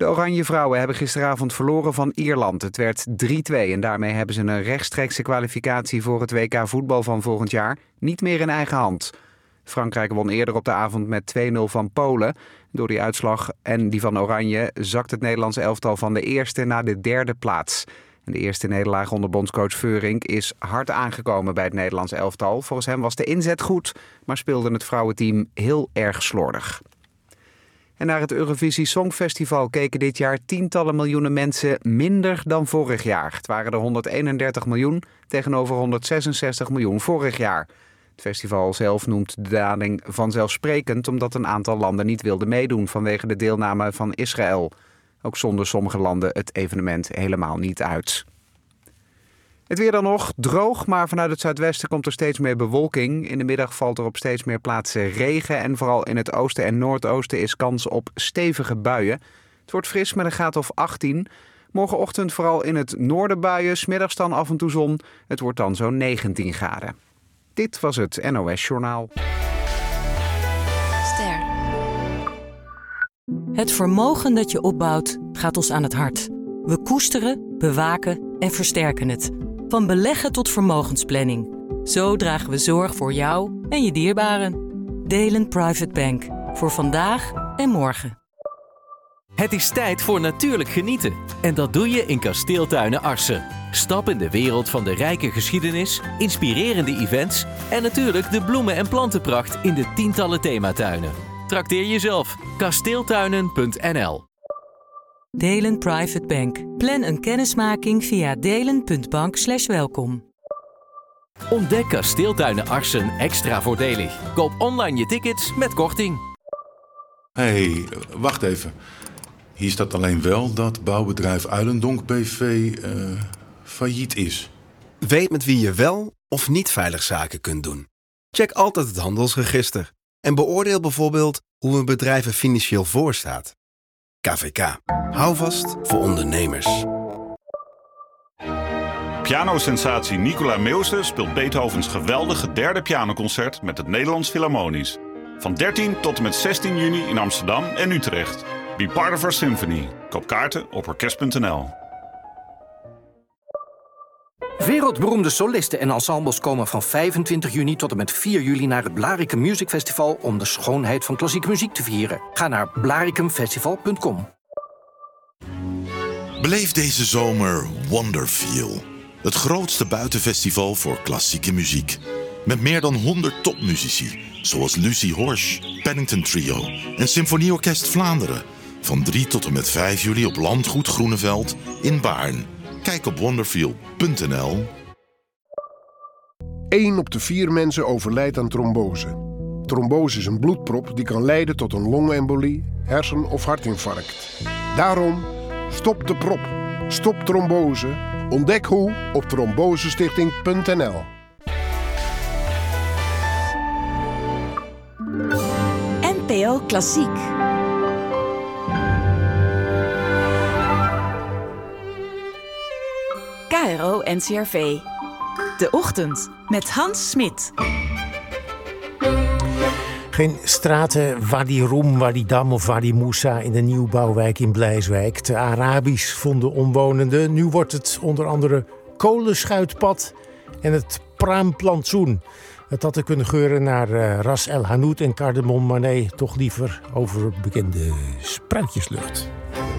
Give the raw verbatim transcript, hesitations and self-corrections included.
De Oranje Vrouwen hebben gisteravond verloren van Ierland. Het werd drie-twee en daarmee hebben ze een rechtstreekse kwalificatie voor het W K voetbal van volgend jaar niet meer in eigen hand. Frankrijk won eerder op de avond met twee nul van Polen. Door die uitslag en die van Oranje zakt het Nederlandse elftal van de eerste naar de derde plaats. En de eerste nederlaag onder bondscoach Veurink is hard aangekomen bij het Nederlandse elftal. Volgens hem was de inzet goed, maar speelde het vrouwenteam heel erg slordig. En naar het Eurovisie Songfestival keken dit jaar tientallen miljoenen mensen minder dan vorig jaar. Het waren er honderdeenendertig miljoen tegenover honderdzesenzestig miljoen vorig jaar. Het festival zelf noemt de daling vanzelfsprekend omdat een aantal landen niet wilden meedoen vanwege de deelname van Israël. Ook zonden sommige landen het evenement helemaal niet uit. Het weer dan nog, droog, maar vanuit het zuidwesten komt er steeds meer bewolking. In de middag valt er op steeds meer plaatsen regen en vooral in het oosten en noordoosten is kans op stevige buien. Het wordt fris met een graad of achttien. Morgenochtend vooral in het noorden buien, 's middags dan af en toe zon. Het wordt dan zo'n negentien graden. Dit was het N O S Journaal. Ster. Het vermogen dat je opbouwt gaat ons aan het hart. We koesteren, bewaken en versterken het. Van beleggen tot vermogensplanning. Zo dragen we zorg voor jou en je dierbaren. Delen Private Bank. Voor vandaag en morgen. Het is tijd voor natuurlijk genieten. En dat doe je in Kasteeltuinen Arcen. Stap in de wereld van de rijke geschiedenis, inspirerende events en natuurlijk de bloemen- en plantenpracht in de tientallen thematuinen. Trakteer jezelf. kasteeltuinen punt n l. Delen Private Bank. Plan een kennismaking via delen punt bank slash welkom. Ontdek Kasteeltuinen Arcen extra voordelig. Koop online je tickets met korting. Hé, hey, wacht even. Hier staat alleen wel dat bouwbedrijf Uilendonk B V uh, failliet is. Weet met wie je wel of niet veilig zaken kunt doen. Check altijd het handelsregister. En beoordeel bijvoorbeeld hoe een bedrijf er financieel voor staat. K V K. Hou vast voor ondernemers. Pianosensatie Nicola Meeuwse speelt Beethovens geweldige derde pianoconcert met het Nederlands Philharmonisch. Van dertien tot en met zestien juni in Amsterdam en Utrecht. Be part of our symphony. Koop kaarten op orkest punt n l. Wereldberoemde solisten en ensembles komen van vijfentwintig juni tot en met vier juli naar het Blaricum Music Festival om de schoonheid van klassieke muziek te vieren. Ga naar blaricum festival punt com. Beleef deze zomer Wonderfeel. Het grootste buitenfestival voor klassieke muziek. Met meer dan honderd topmuzici, zoals Lucie Horsch, Paddington Trio en Symfonieorkest Vlaanderen. Van drie tot en met vijf juli op Landgoed Groeneveld in Baarn. Kijk op wonderfeel punt n l. Eén op de vier mensen overlijdt aan trombose. Trombose is een bloedprop die kan leiden tot een longembolie, hersen- of hartinfarct. Daarom, stop de prop. Stop trombose. Ontdek hoe op trombosestichting punt n l. N P O Klassiek. K R O N C R V. De Ochtend met Hans Smit. Geen straten Wadi Rum, Wadi Dam of Wadi Moussa in de nieuwbouwwijk in Blijswijk. Te Arabisch vonden omwonenden. Nu wordt het onder andere kolenschuitpad en het praamplantsoen. Het had te kunnen geuren naar uh, Ras El Hanout en Cardamom, maar nee, toch liever over bekende spruitjeslucht.